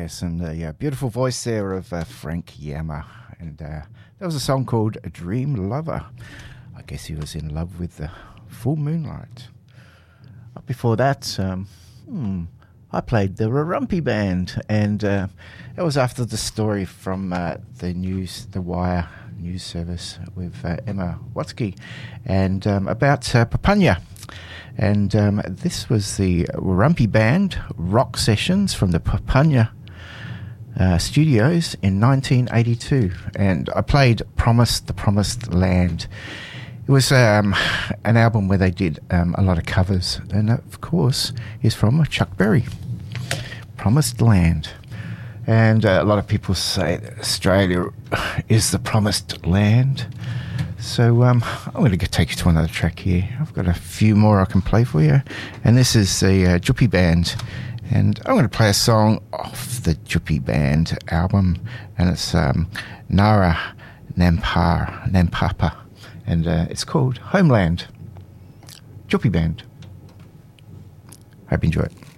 Yes, and beautiful voice there of Frank Yama. And there was a song called A Dream Lover. I guess he was in love with the full moonlight. Before that, I played the Warumpi Band, and it was after the story from the Wire news service with Emma Watzke, and about Papunya. And this was the Warumpi Band rock sessions from the Papunya studios in 1982, and I played the Promised Land. It was an album where they did a lot of covers, and of course is from Chuck Berry, Promised Land. And a lot of people say that Australia is the promised land. So I'm going to take you to another track here. I've got a few more I can play for you, and this is the Juppie Band. And I'm going to play a song off the Juppie Band album, and it's Nara Nampapa, and it's called Homeland. Juppie Band. Hope you enjoy it.